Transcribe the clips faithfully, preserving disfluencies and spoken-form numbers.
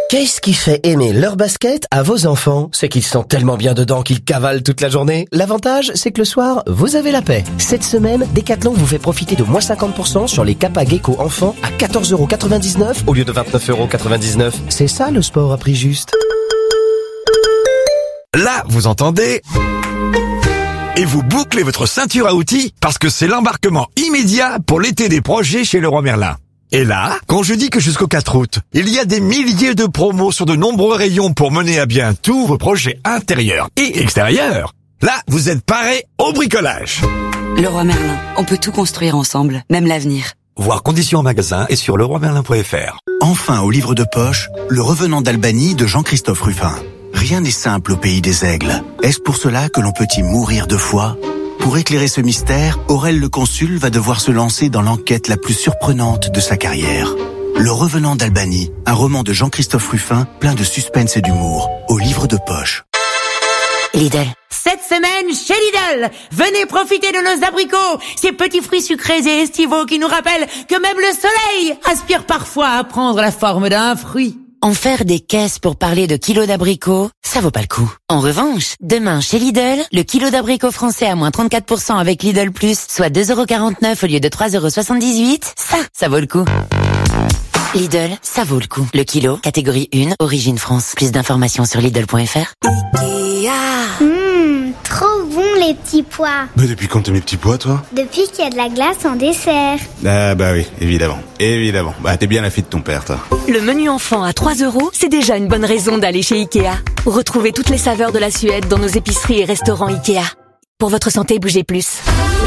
Qu'est-ce qui fait aimer leur basket à vos enfants? C'est qu'ils sont tellement bien dedans qu'ils cavalent toute la journée. L'avantage, c'est que le soir, vous avez la paix. Cette semaine, Decathlon vous fait profiter de moins cinquante pour cent sur les Kappa Gecko enfants à quatorze euros quatre-vingt-dix-neuf au lieu de vingt-neuf euros quatre-vingt-dix-neuf. C'est ça le sport à prix juste. Là, vous entendez? Et vous bouclez votre ceinture à outils parce que c'est l'embarquement immédiat pour l'été des projets chez Leroy Merlin. Et là, quand je dis que jusqu'au quatre août, il y a des milliers de promos sur de nombreux rayons pour mener à bien tous vos projets intérieurs et extérieurs, là, vous êtes parés au bricolage. Leroy Merlin, on peut tout construire ensemble, même l'avenir. Voir conditions en magasin et sur leroy merlin point f r. Enfin, au livre de poche, Le Revenant d'Albanie de Jean-Christophe Ruffin. Rien n'est simple au pays des aigles. Est-ce pour cela que l'on peut y mourir de foi? Pour éclairer ce mystère, Aurel le Consul va devoir se lancer dans l'enquête la plus surprenante de sa carrière. Le Revenant d'Albanie, un roman de Jean-Christophe Ruffin, plein de suspense et d'humour, au livre de poche. Lidl. Cette semaine, chez Lidl, venez profiter de nos abricots, ces petits fruits sucrés et estivaux qui nous rappellent que même le soleil aspire parfois à prendre la forme d'un fruit. En faire des caisses pour parler de kilos d'abricots, ça vaut pas le coup. En revanche, demain chez Lidl, le kilo d'abricots français à moins trente-quatre pour cent avec Lidl Plus, soit deux euros quarante-neuf au lieu de trois euros soixante-dix-huit, ça, ça vaut le coup. Lidl, ça vaut le coup. Le kilo, catégorie un, origine France. Plus d'informations sur Lidl point f r. Ikea. Mmh, trop bon les petits pois. Mais depuis quand t'as mes petits pois, toi? Depuis qu'il y a de la glace en dessert. Ah bah oui, évidemment, évidemment. Bah t'es bien la fille de ton père, toi. Le menu enfant à trois euros, c'est déjà une bonne raison d'aller chez Ikea. Retrouvez toutes les saveurs de la Suède dans nos épiceries et restaurants Ikea. Pour votre santé, bougez plus.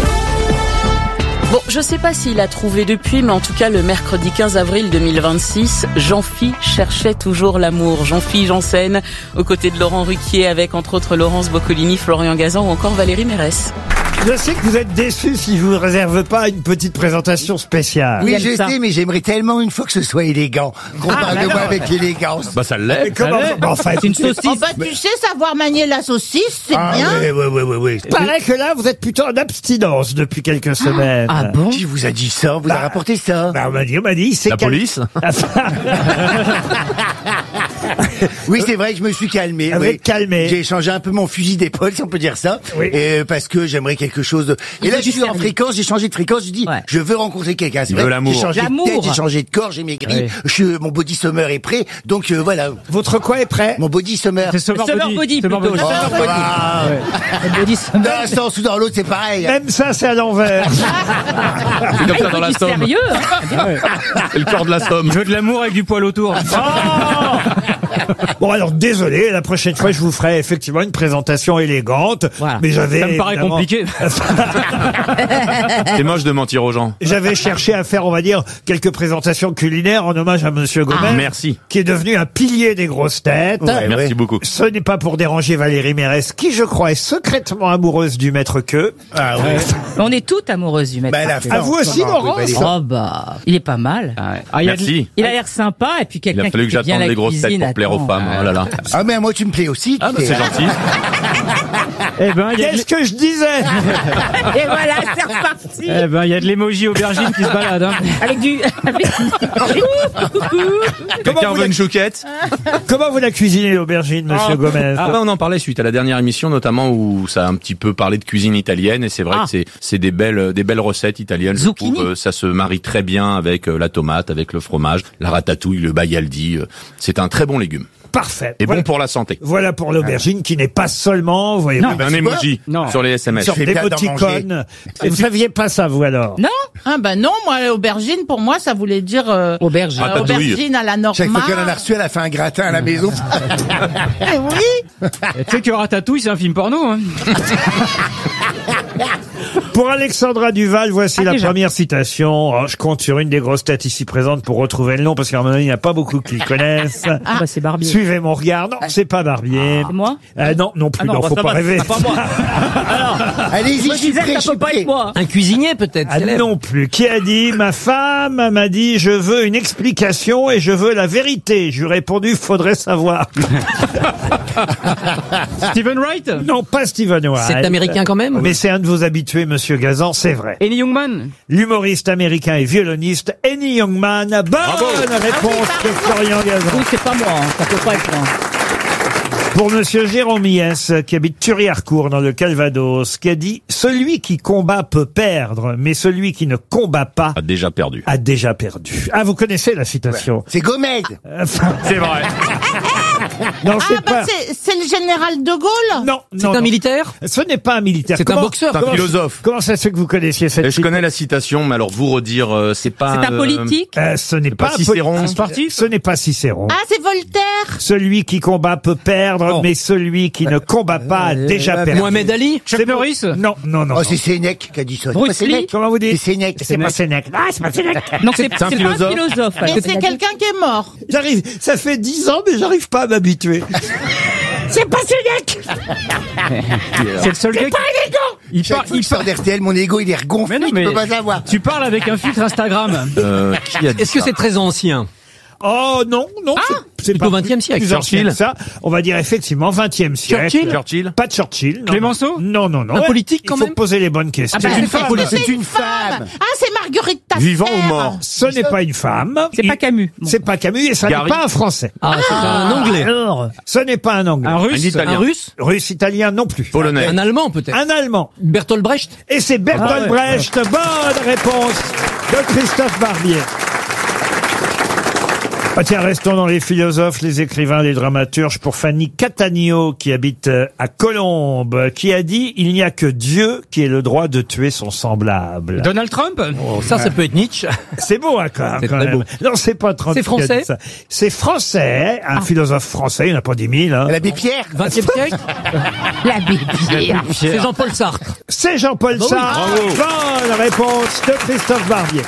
Bon, je sais pas s'il a trouvé depuis, mais en tout cas, le mercredi quinze avril deux mille vingt-six, Jean-Phi cherchait toujours l'amour. Jean-Phi Janssen, aux côtés de Laurent Ruquier, avec entre autres Laurence Boccolini, Florian Gazan ou encore Valérie Mérès. Je sais que vous êtes déçus si je vous réserve pas une petite présentation spéciale. Oui, je sais, mais j'aimerais tellement une fois que ce soit élégant. Qu'on Ah, parle bah de moi non. avec élégance. Bah ça l'est. Mais comment- bah, enfin, C'est une écoutez, saucisse. Oh, bah, tu sais savoir manier la saucisse, c'est Ah, bien. oui, oui, oui, oui, oui. il paraît que là, vous êtes plutôt en abstinence depuis quelques semaines. Ah bon? Qui vous a dit ça? On vous a Bah, rapporté ça? Bah, on m'a dit, on m'a dit, c'est La quel- police? Oui, c'est vrai que je me suis calmé. Avec oui. calmé. J'ai changé un peu mon fusil d'épaule, si on peut dire ça. Oui. Et, euh, parce que j'aimerais quelque chose de... Et là, je suis en fréquence, j'ai changé de fréquence, je dis, Ouais. je veux rencontrer quelqu'un. C'est Il vrai, veut l'amour. J'ai changé L'amour. de tête, j'ai changé de corps, j'ai maigri. Oui. Je, mon body summer est prêt. Donc, euh, voilà. Votre quoi est prêt? Mon body summer. Summer body, plutôt. Oh, Summer ça body. va. Body summer. Dans un sens ou dans l'autre, c'est pareil. Même ça, c'est à l'envers. C'est comme ça dans la Somme. Sérieux, hein? C'est le corps de la Somme. Je veux de l'amour avec du poil autour. Bon, alors, désolé, la prochaine fois, je vous ferai effectivement une présentation élégante. Voilà. Mais j'avais. Ça me paraît évidemment- compliqué. C'est moche de mentir aux gens. J'avais cherché à faire, on va dire, quelques présentations culinaires en hommage à Monsieur Gomez. Ah, merci. Qui est devenu un pilier des grosses têtes. Ouais, Merci ouais. beaucoup. Ce n'est pas pour déranger Valérie Mérès, qui, je crois, est secrètement amoureuse du maître queue. Ah, ouais. On est toutes amoureuses du maître. Bah, la Queux. fin, À vous on aussi, s'en va, Laurence on peut Oh bah, il est pas mal. Ah, il y a de- Merci. Il a l'air sympa et puis Il quelqu'un a fallu qui que fait bien j'attende la les grosses têtes cuisine, pour plaire aux attends. femmes. Oh là là. Ah, mais moi, tu me plais aussi. Ah bah tu c'est sais. gentil. Eh ben, il y a de Qu'est-ce que je disais? Et voilà, c'est reparti. Eh ben, il y a de l'émoji aubergine qui se balade, hein. Avec du... avec- Quelqu'un veut une chouquette? Comment vous la cuisinez, l'aubergine, Monsieur Gomez? Ah bah on en parlait suite à la dernière émission, notamment où ça a un petit peu parlé de cuisine italienne, et c'est vrai Ah. que c'est c'est des belles des belles recettes italiennes. Je Zucchini. trouve, euh, ça se marie très bien avec euh, la tomate, avec le fromage, la ratatouille, le baialdi. euh, C'est un très bon légume Parfait. et Voilà, bon pour la santé. voilà pour l'aubergine qui n'est pas seulement, vous voyez, Non. Un emoji Non. sur les S M S. sur fais des bien d'en émoticônes. Vous saviez pas ça, vous, alors? Non? Ah bah non, moi, aubergine, pour moi, ça voulait dire... Euh, aubergine. Ratatouille. aubergine à la normale. Chaque fois qu'elle en a reçu, elle a fait un gratin à la maison. Eh oui. Et tu sais que Ratatouille, c'est un film porno, hein. Pour Alexandra Duval, voici Ah, la déjà. première citation. Oh, je compte sur une des grosses têtes ici présentes pour retrouver le nom, parce qu'à un moment donné, il n'y a pas beaucoup qui le connaissent. Ah bah c'est Barbier. Suivez mon regard. Non, c'est pas Barbier. C'est moi? Euh, non, non plus, Ah non, non, bah, faut ça pas va, rêver. c'est pas moi. Allez-y, je suis prêt, je suis prêt. moi. Un cuisinier, peut-être. Ah, non plus. Qui a dit, ma femme m'a dit, je veux une explication et je veux la vérité. Je lui ai répondu, faudrait savoir. Stephen Wright? Non, pas Stephen Wright. C'est américain quand même? Mais c'est un de vos habitués, monsieur Monsieur Gazan, c'est vrai. Henny Youngman. L'humoriste américain et violoniste Henny Youngman. Bonne Bravo. réponse de Florian Gazan. Oui, c'est pas moi, hein. Ça peut pas être moi. Pour Monsieur Jérôme Iès, qui habite Thury-Harcourt dans le Calvados, qui a dit « Celui qui combat peut perdre, mais celui qui ne combat pas A déjà perdu. a déjà perdu. » Ah, vous connaissez la citation. C'est Gomez. Enfin, C'est vrai. non, c'est Ah, bah pas... c'est c'est le général de Gaulle. Non, C'est non, un non. militaire. Ce n'est pas un militaire. C'est un Comment- boxeur. C'est un comment- philosophe. Comment ça se fait que vous connaissiez cette Et je citation connais la citation, mais alors vous redire, euh, c'est pas... C'est un euh, politique. Euh, ce n'est pas pas, un Cicéron. poli- Un sportif. Ce n'est pas Cicéron. Ah, c'est Voltaire. Celui qui combat peut perdre, Oh. mais celui qui ne combat pas a déjà euh, perdu. Mohamed Ali. C'est Chuck bon. Norris. Non, non, non. Oh, non. c'est Sénèque qui a dit ça. Bruce C'est pas Sénèque. Lee. Comment vous dites C'est Sénèque. C'est pas Sénèque. Ah, c'est pas Sénèque. Donc c'est C'est un c'est pas philosophe. un philosophe. Mais alors. c'est quelqu'un qui est mort. J'arrive, ça fait dix ans, mais j'arrive pas à m'habituer. C'est pas Sénèque. C'est le seul gars. qui- Il Chaque parle. fois que Il je sors parle. d'R T L, mon ego, il est regonflé, Mais non, tu mais- peux pas savoir. Tu parles avec un filtre Instagram. Euh, qui a dit Est-ce que ça c'est très ancien? Oh non, non, c'est- c'est Plutôt pas vingtième siècle. plus ancien que ça. On va dire effectivement vingtième siècle. Churchill Churchill. Pas de Churchill. non, Clémenceau. Non, non, non. Un Ouais, politique, quand Il faut même poser les bonnes questions. Ah bah, une c'est- femme. c'est C'est une femme. Ah, c'est Marguerite Thatcher. Vivant ou mort? Ce n'est pas une femme. C'est Il- pas Camus. Bon. C'est pas Camus et ça n'est Gary. pas un Français. Ah, c'est un anglais. Alors, ce n'est pas un anglais. Un Un russe. Italien. Un russe. Russe, italien non plus. Polonais. Un allemand peut-être. Un allemand. Bertolt Brecht. Et c'est Bertolt Ah ouais. Brecht. Bonne réponse de Christophe Barbier. Ah tiens, restons dans les philosophes, les écrivains, les dramaturges pour Fanny Cattaneo qui habite euh, à Colombes, qui a dit « Il n'y a que Dieu qui ait le droit de tuer son semblable Donald Trump. Oh, ça, ça peut être Nietzsche. ». C'est beau, hein, quand même. C'est quand très même. beau. Non, c'est pas Trump C'est qui a dit français ça. C'est français, un philosophe français, il n'y en a pas dix mille. Hein. L'abbé Pierre. vingtième siècle. L'abbé Pierre. C'est Jean-Paul Sartre. C'est Jean-Paul Bah oui. Sartre. Bonne réponse de Christophe Barbier.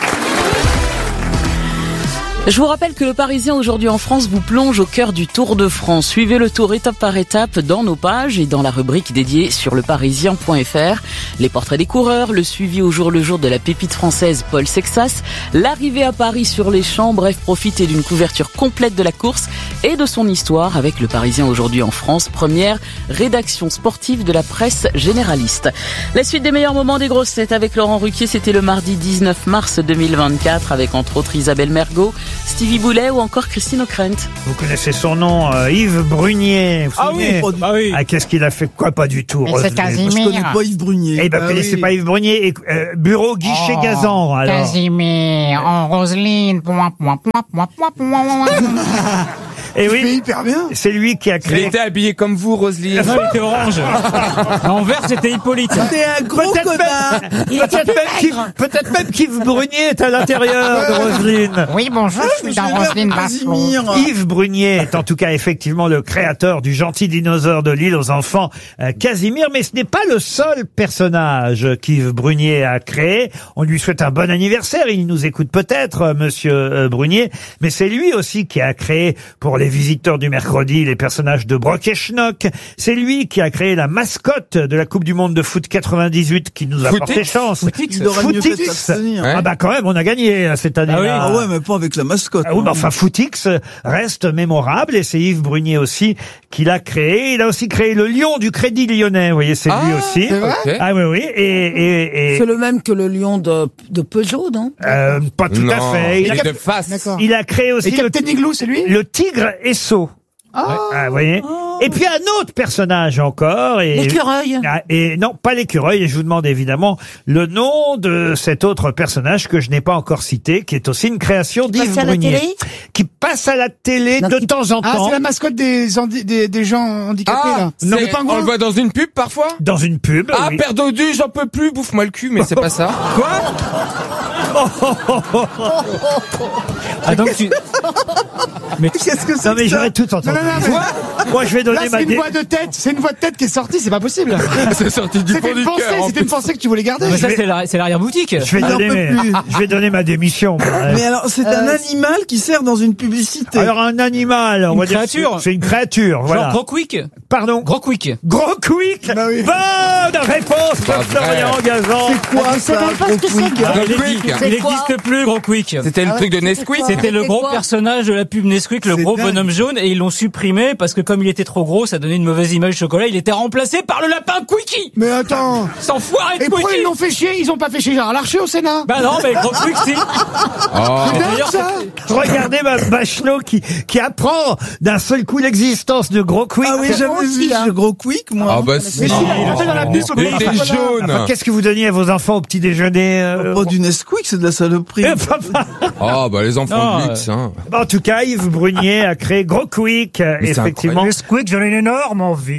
Je vous rappelle que le Parisien aujourd'hui en France vous plonge au cœur du Tour de France. Suivez le tour étape par étape dans nos pages et dans la rubrique dédiée sur leparisien point f r. Les portraits des coureurs, le suivi au jour le jour de la pépite française Paul Sexas, l'arrivée à Paris sur les champs, bref, profitez d'une couverture complète de la course et de son histoire avec le Parisien aujourd'hui en France, première rédaction sportive de la presse généraliste. La suite des meilleurs moments des grosses têtes avec Laurent Ruquier, c'était le mardi dix-neuf mars deux mille vingt-quatre avec entre autres Isabelle Mergo, Stevie Boulet ou encore Christine O'Krent. Vous connaissez son nom, euh, Yves Brunier. Vous Ah souvenez oui, ah oui. Ah, qu'est-ce qu'il a fait? Quoi, pas du tout. Mais c'est Roselyne. Casimir. Yves Brunier. Eh ben, vous connaissez pas Yves Brunier et, euh, bureau guichet Oh, Gazan, alors. Casimir, en Roselyne. Point, point, point, point, point, point. Et oui, hyper bien. c'est lui qui a Il créé. était habillé comme vous, Roselyne. Non, il était orange. En vert, c'était Hippolyte. T'es un gros Peut-être connard. même, peut-être même qu'Yves- peut-être même qu'Yves Brunier est à l'intérieur de Roselyne. Oui, bonjour, je suis dans Roselyne Bachelot. Yves Brunier est en tout cas effectivement le créateur du gentil dinosaure de l'île aux enfants, euh, Casimir, mais ce n'est pas le seul personnage qu'Yves Brunier a créé. On lui souhaite un bon anniversaire, il nous écoute peut-être, euh, monsieur euh, Brunier, mais c'est lui aussi qui a créé pour les visiteurs du mercredi les personnages de Brock et Schnock. C'est lui qui a créé la mascotte de la Coupe du Monde de foot quatre-vingt-dix-huit qui nous a Footix. porté chance. Footix. Il aurait mieux fait de Footix. s'abstenir. Ah bah quand même, on a gagné euh, cette année-là. Ah ouais, mais pas avec la mascotte. Ah oui, bah enfin, Footix reste mémorable et c'est Yves Brunier aussi qui l'a créé. Il a aussi créé le lion du Crédit Lyonnais, vous voyez, c'est Ah, lui aussi. c'est vrai Ok. Ah oui, oui, et... et, et C'est le même que le lion de, de Peugeot, non? euh, pas tout à Non, fait. Il il a, est de face. D'accord. il a créé aussi Et le, Captain Igloo, c'est lui? le tigre Esso. Ah, vous voyez. Et puis un autre personnage encore. Et, L'écureuil. Ah, et non, pas l'écureuil. Et je vous demande évidemment le nom de cet autre personnage que je n'ai pas encore cité, qui est aussi une création d'Yves passe à la Brunier. télé Qui passe à la télé Non, de qui- temps en Ah, temps. c'est la mascotte des, handi- des, des gens handicapés, Ah, là. c'est- Non, le on pingouin. le voit dans une pub parfois. Dans une pub. Ah, oui. père dodu, j'en peux plus, bouffe-moi le cul, mais c'est pas ça. Quoi Ah, donc tu... Mais qu'est-ce que c'est Non mais que ça? j'aurais tout entendu. Non, non, non, mais- Moi je vais donner Là, ma c'est une dé- voix de tête. C'est une voix de tête qui est sortie, c'est pas possible. C'est sorti du C'était fond une du pensée, cœur. en c'était une plus. pensée que tu voulais garder. Mais ça, vais- c'est la- c'est l'arrière-boutique. Je vais Ah, donner j'en peux mes- plus. je vais donner ma démission. moi. Mais alors, c'est un animal qui sert dans une publicité. Alors un animal, on Une va dire créature. c'est- c'est une créature, Genre voilà. Gros Quick. Pardon. Gros Quick. Gros Quick. Bah oui. Bonne réponse de Pas vrai. Florian Gazan. C'est quoi Je sais ça, même pas ce que gros c'est. quick? Gros Il Quick. existe- Il n'existe plus, Gros Quick. C'était le truc de Nesquik. C'était le gros personnage de la pub Nesquik, le C'est gros dingue. bonhomme jaune, et ils l'ont supprimé parce que comme comme il était trop gros, ça donnait une mauvaise image du chocolat. Il était remplacé par le lapin Quickie. Mais attends. Sans foirer de Et pourquoi Quickie. ils l'ont fait chier? Ils ont pas fait chier Gérard Larcher au Sénat? Bah non, mais gros Quick, si. Oh. C'est dingue, ça. Regardez ma Bachelot qui, qui apprend d'un seul coup l'existence de Gros Quick. Ah oui, j'avais vu ce Gros Quick, moi. Ah bah si. Mais si, il a fait dans la pub sur le Il était Coca-Cola. jaune. Enfin, qu'est-ce que vous donniez à vos enfants au petit déjeuner euh, Oh, du Nesquik, c'est de la saloperie. Ah bah les enfants Non, de luxe, hein. En tout cas, Yves Brunier a créé Gros Quick, euh, Mais c'est effectivement. Squeak, j'en ai une énorme envie.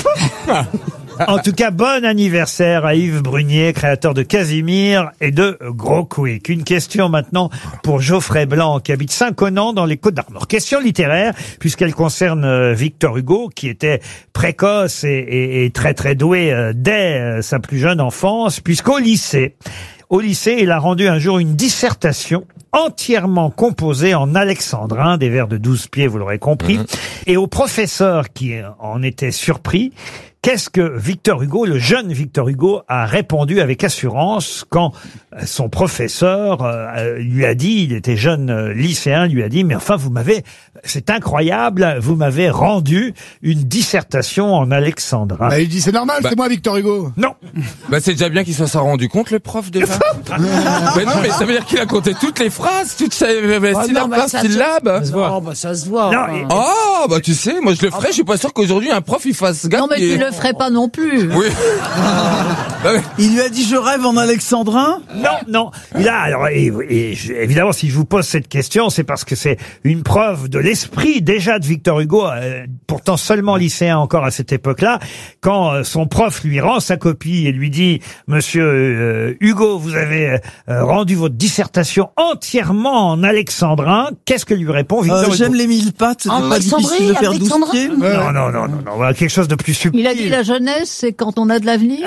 En tout cas, bon anniversaire à Yves Brunier, créateur de Casimir et de Gros Quick. Une question maintenant pour Geoffrey Blanc, qui habite Saint-Connan dans les Côtes-d'Armor. Question littéraire, puisqu'elle concerne euh, Victor Hugo, qui était précoce et, et- et très très doué euh, dès euh, sa plus jeune enfance, puisqu'au lycée, au lycée, il a rendu un jour une dissertation entièrement composée en alexandrin, des vers de douze pieds, vous l'aurez compris. Et au professeur qui en était surpris, qu'est-ce que Victor Hugo, le jeune Victor Hugo, a répondu avec assurance quand euh, son professeur euh, lui a dit, il était jeune euh, lycéen, lui a dit, mais enfin, vous m'avez, c'est incroyable, vous m'avez rendu une dissertation en alexandrin. Bah, il dit, c'est normal, Bah- c'est moi, Victor Hugo. Non. Bah c'est déjà bien qu'il s'en soit rendu compte, le prof, déjà. Mais non, mais ça veut dire qu'il a compté toutes les phrases, toutes ces Oh, syllabes non, bah, par ça syllabe. se voit. Oh, bah, ça se voit. Non, enfin. et- Oh, bah tu sais, moi je le ferais, je suis pas sûr qu'aujourd'hui un prof il fasse gaffe. Non, mais et- tu le ferais pas non plus. Oui. Bah, mais- Il lui a dit, je rêve en alexandrin. Non, non. Il a, alors, et, et je- évidemment, si je vous pose cette question, c'est parce que c'est une preuve de l'esprit déjà de Victor Hugo, euh, pourtant seulement lycéen encore à cette époque-là, quand euh, son prof lui rend sa copie et lui dit, Monsieur euh, Hugo, vous avez euh, rendu votre dissertation entièrement en alexandrin. Qu'est-ce que lui répond Victor Hugo? J'aime les mille pattes, c'est En pas difficile de faire douze alexandrin pieds. Non, non, non, non, non, voilà, quelque chose de plus subtil. Il a dit la jeunesse, c'est quand on a de l'avenir.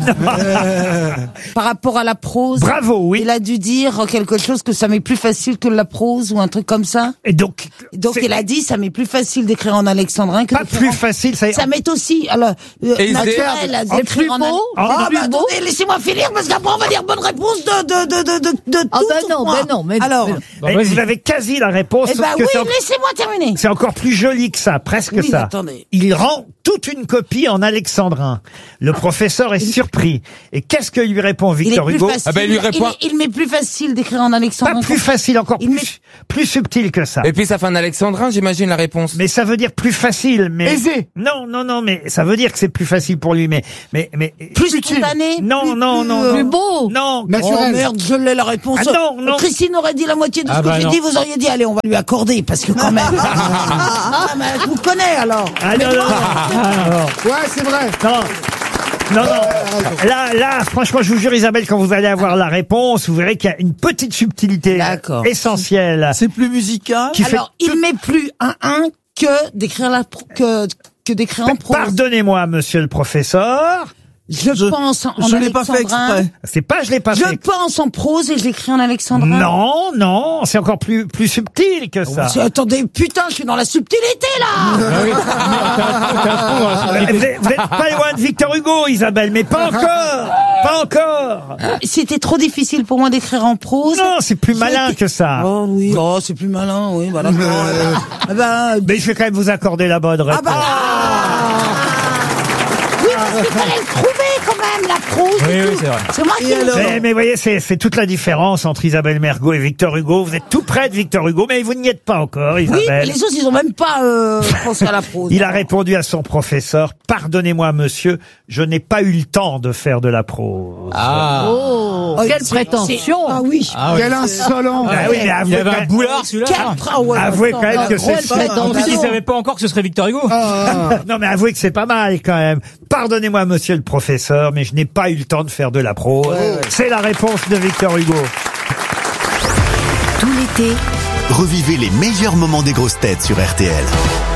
Par rapport à la prose. Bravo, oui. Il a dû dire quelque chose que ça m'est plus facile que la prose ou un truc comme ça. Et donc, Donc c'est il a dit ça m'est plus facile d'écrire en alexandrin que pas d'écrire plus en- facile. Ça, Ça m'est aussi alors euh, Aisé. naturel à C'est écrire plus en beau. al- Ah, Ah plus bah beau. attendez, laissez-moi finir parce qu'après on va dire bonne réponse de de de de de, de Ah tout ben sauf non, moi. ben non, mais Alors, mais- Bon, Et vas-y. vous avez quasi la réponse. eh sauf ben que oui, c'est en- laissez-moi terminer. C'est encore plus joli que ça, presque Oui, ça. attendez. Il rend toute une copie en alexandrin. Le professeur est surpris. Et qu'est-ce que lui répond Il est Victor plus Hugo facile. Ah ben, il lui répond- il, il m'est plus facile d'écrire en Pas alexandrin. plus facile, encore Il plus, met- plus subtil que ça. Et puis ça fait un alexandrin, j'imagine la réponse. Mais ça veut dire plus facile, mais... Aisé. Non, non, non, mais ça veut dire que c'est plus facile pour lui, mais... mais, mais Plus spontané. Non, plus- non, plus, non, euh, non. Plus beau. Non. Naturel. Oh merde, je l'ai la réponse. Ah non, non. Christine aurait dit la moitié de Ah ce bah que j'ai non. dit, vous auriez dit allez, on va lui accorder parce que quand même. ah, mais je vous connais alors. Ah non, non, non. Ouais, c'est vrai. Non. Non, non. Là, là, franchement, je vous jure, Isabelle, quand vous allez avoir la réponse, vous verrez qu'il y a une petite subtilité D'accord. essentielle. C'est plus musical. Qui fait Alors, il met plus un un que d'écrire la pro- que que d'écrire en prose. Pardonnez-moi, monsieur le professeur. Je, Je- pense en je l'ai pas fait alexandrin. exprès. C'est pas, je l'ai pas Je fait. pense en prose et je l'écris en alexandrin. Non, non, c'est encore plus, plus subtil que ça. C'est- Attendez, putain, je suis dans la subtilité là. Vous êtes, vous êtes pas loin de Victor Hugo, Isabelle, mais pas encore. Pas encore. C'était trop difficile pour moi d'écrire en prose. Non, c'est plus malin que ça. Oh oui, oh, c'est plus malin, oui, bah d'accord. Eh ben, Mais je vais quand même vous accorder la bonne réponse. ah bah. Oui, parce qu'il fallait le trouver quand même, la prose. Oui, et oui, tout. c'est vrai. C'est moi qui Et alors Mais, mais voyez, c'est, c'est toute la différence entre Isabelle Mergo et Victor Hugo. Vous êtes tout près de Victor Hugo, mais vous n'y êtes pas encore, Oui, mais Isabelle. les autres, ils ont même pas euh, pensé à la prose. Il a répondu à son professeur, pardonnez-moi monsieur, je n'ai pas eu le temps de faire de la prose. Ah. Oh, Oh, quelle c'est- prétention. c'est- Ah oui. Ah, ouais. Quel insolent. Ah oui, mais Il y avouez, avait quand un même- boulard, celui-là. Quel Ah. tra- ouais, avouez attends, quand même la que grosse c'est ça. En prétention. plus, il savait pas encore que ce serait Victor Hugo. Non, mais avouez que c'est pas mal quand même. Pardonnez-moi, monsieur le professeur, mais je n'ai pas eu le temps de faire de la prose. C'est la réponse de Victor Hugo. Tout l'été, Revivez les meilleurs moments des grosses têtes sur R T L.